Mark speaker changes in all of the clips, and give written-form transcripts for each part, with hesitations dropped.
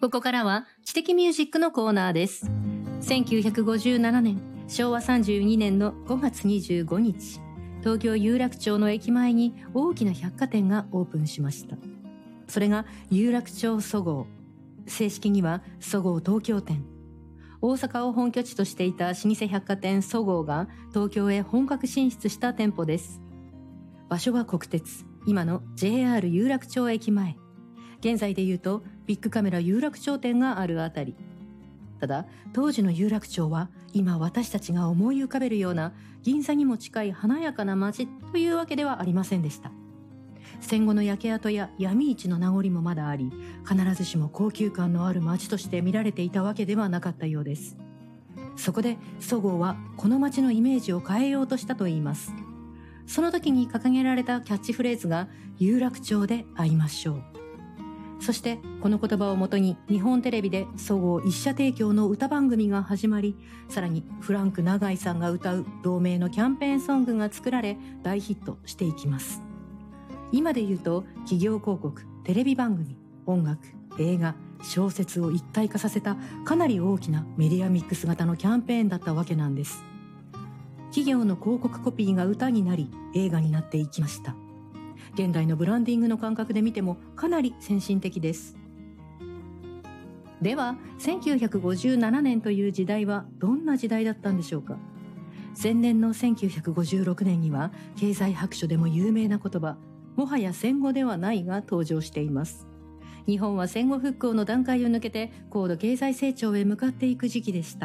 Speaker 1: ここからは知的ミュージックのコーナーです。1957年、昭和32年の5月25日、東京有楽町の駅前に大きな百貨店がオープンしました。それが有楽町そごう、正式にはそごう東京店。大阪を本拠地としていた老舗百貨店そごうが東京へ本格進出した店舗です。場所は国鉄、今の JR 有楽町駅前。現在でいうとビッグカメラ有楽町店があるあたり。ただ当時の有楽町は今私たちが思い浮かべるような銀座にも近い華やかな街というわけではありませんでした。戦後の焼け跡や闇市の名残もまだあり、必ずしも高級感のある街として見られていたわけではなかったようです。そこでそごうはこの街のイメージを変えようとしたといいます。その時に掲げられたキャッチフレーズが有楽町で会いましょう。そしてこの言葉をもとに日本テレビでそごう一社提供の歌番組が始まり、さらにフランク永井さんが歌う同名のキャンペーンソングが作られ大ヒットしていきます。今で言うと企業広告、テレビ番組、音楽、映画、小説を一体化させたかなり大きなメディアミックス型のキャンペーンだったわけなんです。企業の広告コピーが歌になり映画になっていきました。現代のブランディングの感覚で見てもかなり先進的です。では1957年という時代はどんな時代だったんでしょうか。前年の1956年には経済白書でも有名な言葉、もはや戦後ではないが登場しています。日本は戦後復興の段階を抜けて高度経済成長へ向かっていく時期でした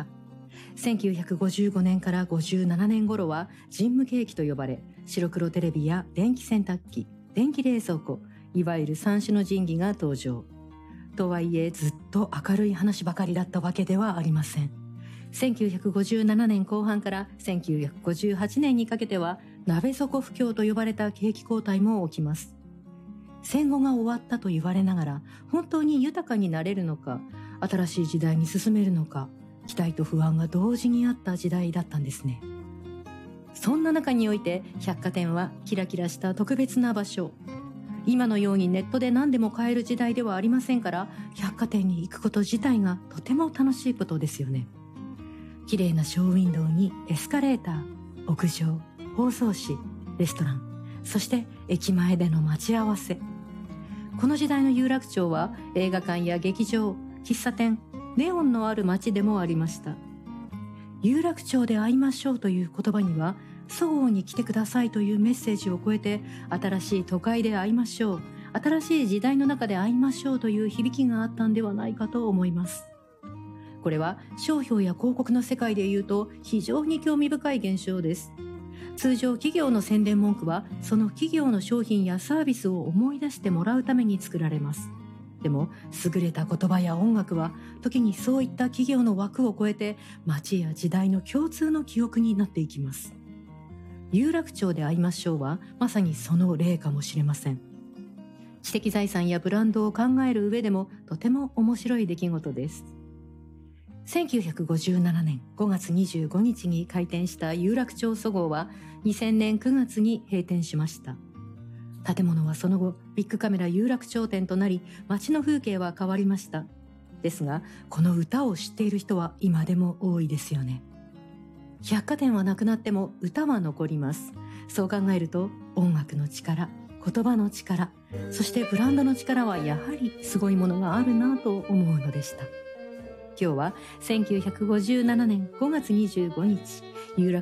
Speaker 1: 。1955年から57年頃は人務景気と呼ばれ、白黒テレビや電気洗濯機、電気冷蔵庫、いわゆる三種の神器が登場。とはいえずっと明るい話ばかりだったわけではありません。1957年後半から1958年にかけては鍋底不況と呼ばれた景気後退も起きます。戦後が終わったと言われながら本当に豊かになれるのか、新しい時代に進めるのか、期待と不安が同時にあった時代だったんですね。そんな中において百貨店はキラキラした特別な場所。今のようにネットで何でも買える時代ではありませんから、百貨店に行くこと自体がとても楽しいことですよね。綺麗なショーウィンドウにエスカレーター、屋上、包装紙、レストラン、そして駅前での待ち合わせ。この時代の有楽町は映画館や劇場、喫茶店、ネオンのある街でもありました。有楽町で会いましょうという言葉には、そごうに来てくださいというメッセージを超えて、新しい都会で会いましょう、新しい時代の中で会いましょうという響きがあったんではないかと思います。これは商標や広告の世界でいうと非常に興味深い現象です。通常企業の宣伝文句はその企業の商品やサービスを思い出してもらうために作られます。でも優れた言葉や音楽は時にそういった企業の枠を超えて街や時代の共通の記憶になっていきます。有楽町で会いましょうはまさにその例かもしれません。知的財産やブランドを考える上でもとても面白い出来事です。1957年5月25日に開店した有楽町そごうは2000年9月に閉店しました。建物はその後ビッグカメラ有楽町店となり、街の風景は変わりました。ですがこの歌を知っている人は今でも多いですよね。百貨店はなくなっても歌は残ります。そう考えると音楽の力、言葉の力、そしてブランドの力はやはりすごいものがあるなと思うのでした。今日は1957年5月25日、有楽